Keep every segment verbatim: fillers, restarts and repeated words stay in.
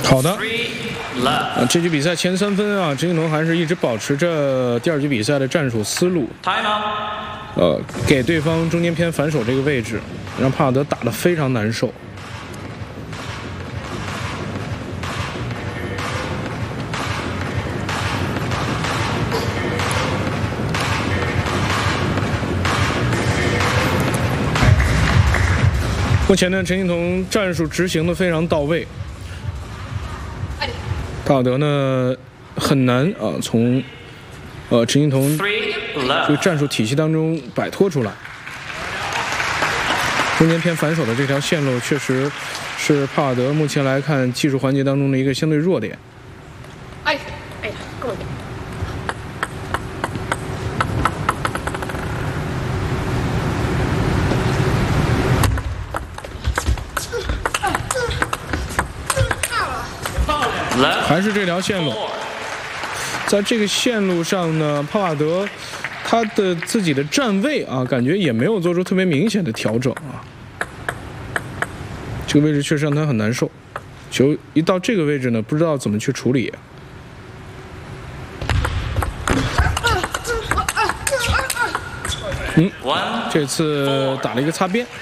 好的，啊，这局比赛前三分啊，陈靖童还是一直保持着第二局比赛的战术思路，呃，给对方中间偏反手这个位置，让帕瓦德打得非常难受。目前呢，陈靖童战术执行的非常到位。 帕瓦德呢很难啊从呃陈靖童这个战术体系当中摆脱出来。中间偏反手的这条线路确实是帕瓦德目前来看技术环节当中的一个相对弱点。 哎哎，够了。 还是这条线路，在这个线路上呢，帕瓦德他的自己的站位啊，感觉也没有做出特别明显的调整啊。这个位置确实让他很难受，球一到这个位置呢，不知道怎么去处理。嗯，这次打了一个擦边。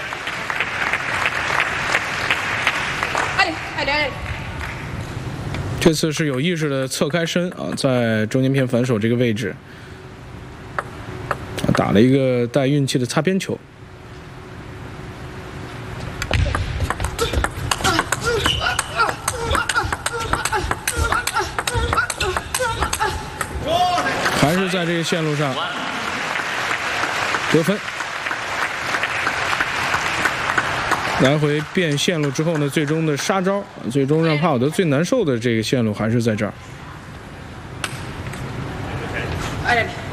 这次是有意识的侧开身啊，在中间偏反手这个位置，啊，打了一个带运气的擦边球。还是在这个线路上得分。 来回变线路之后呢，最终的杀招，最终让帕瓦德最难受的这个线路还是在这儿。 哎。